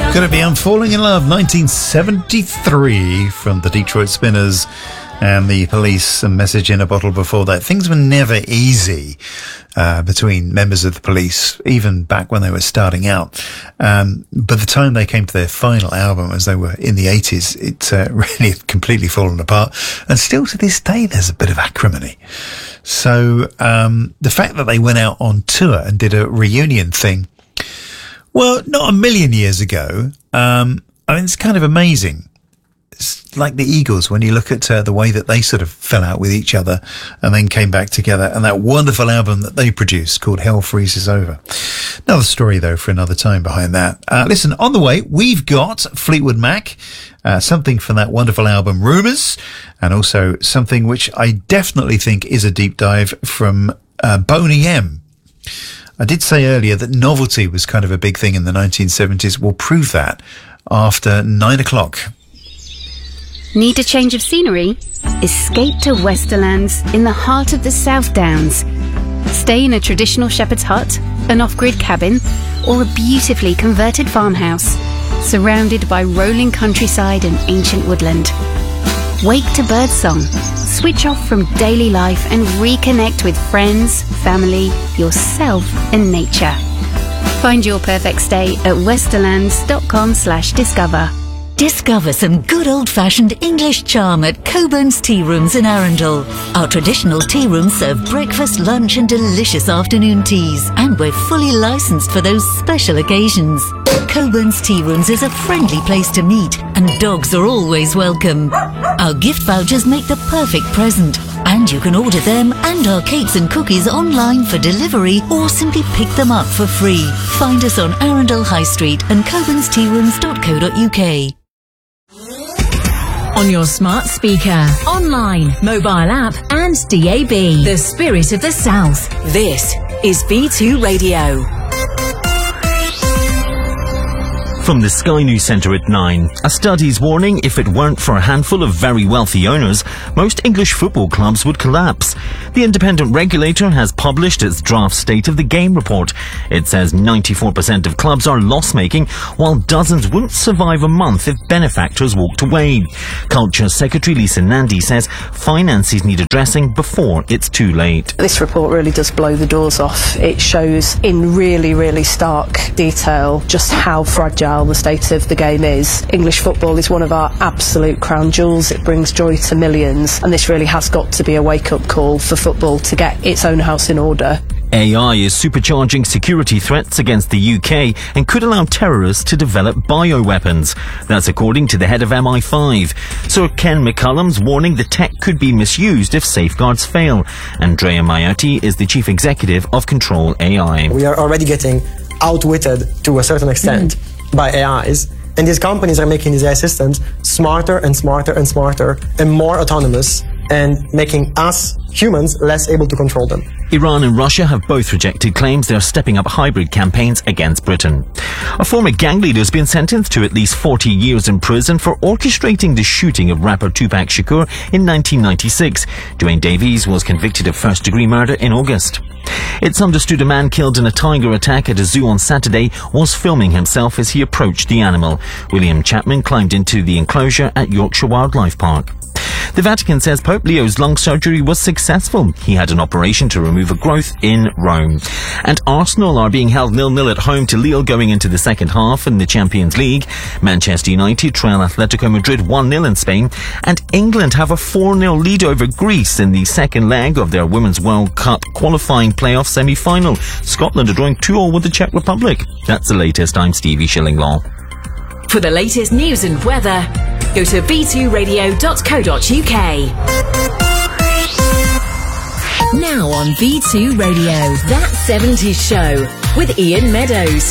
Gonna Be I'm Falling in Love, 1973 from the Detroit Spinners and the Police. A message in a bottle before that. Things were never easy between members of the Police, even back when they were starting out. By the time they came to their final album, as they were in the 80s, it really had completely fallen apart. And still to this day, there's a bit of acrimony. So the fact that they went out on tour and did a reunion thing, well, not a million years ago. I mean, it's kind of amazing. It's like the Eagles when you look at the way that they sort of fell out with each other and then came back together, and that wonderful album that they produced called Hell Freezes Over. Another story, though, for another time behind that. Listen, on the way, we've got Fleetwood Mac, something from that wonderful album Rumours, and also something which I definitely think is a deep dive from Boney M. I did say earlier that novelty was kind of a big thing in the 1970s. We'll prove that after 9 o'clock. Need a change of scenery? Escape to Westerlands in the heart of the South Downs. Stay in a traditional shepherd's hut, an off-grid cabin, or a beautifully converted farmhouse, surrounded by rolling countryside and ancient woodland. Wake to birdsong, switch off from daily life and reconnect with friends, family, yourself and nature. Find your perfect stay at westerlands.com/discover. Discover some good old-fashioned English charm at Coburn's Tea Rooms in Arundel. Our traditional tea rooms serve breakfast, lunch and delicious afternoon teas, and we're fully licensed for those special occasions. Coburn's Tea Rooms is a friendly place to meet, and dogs are always welcome. Our gift vouchers make the perfect present, and you can order them and our cakes and cookies online for delivery or simply pick them up for free. Find us on Arundel High Street and coburnstearooms.co.uk. On your smart speaker, online, mobile app and DAB. The spirit of the South. This is V2 Radio. From the Sky News Centre at 9, a study's warning if it weren't for a handful of very wealthy owners, most English football clubs would collapse. The independent regulator has published its draft State of the Game report. It says 94% of clubs are loss-making, while dozens wouldn't survive a month if benefactors walked away. Culture Secretary Lisa Nandy says finances need addressing before it's too late. This report really does blow the doors off. It shows in really, really stark detail just how fragile the state of the game is. English football is one of our absolute crown jewels. It brings joy to millions, and this really has got to be a wake-up call for football to get its own house in order. AI is supercharging security threats against the UK and could allow terrorists to develop bioweapons. That's according to the head of MI5. Sir Ken McCullum's warning the tech could be misused if safeguards fail. Andrea Maiotti is the chief executive of Control AI. We are already getting outwitted to a certain extent by AIs, and these companies are making these AI systems smarter and smarter and smarter and more autonomous, and making us humans less able to control them. Iran and Russia have both rejected claims they're stepping up hybrid campaigns against Britain. A former gang leader has been sentenced to at least 40 years in prison for orchestrating the shooting of rapper Tupac Shakur in 1996. Dwayne Davies was convicted of first-degree murder in August. It's understood a man killed in a tiger attack at a zoo on Saturday was filming himself as he approached the animal. William Chapman climbed into the enclosure at Yorkshire Wildlife Park. The Vatican says Pope Leo's lung surgery was successful. He had an operation to remove a growth in Rome. And Arsenal are being held 0-0 at home to Lille going into the second half in the Champions League. Manchester United trail Atletico Madrid 1-0 in Spain. And England have a 4-0 lead over Greece in the second leg of their Women's World Cup qualifying playoff semi-final. Scotland are drawing 2-2 with the Czech Republic. That's the latest. I'm Stevie Shillinglaw. For the latest news and weather, go to v2radio.co.uk. Now on V2 Radio, That 70s Show with Ian Meadows.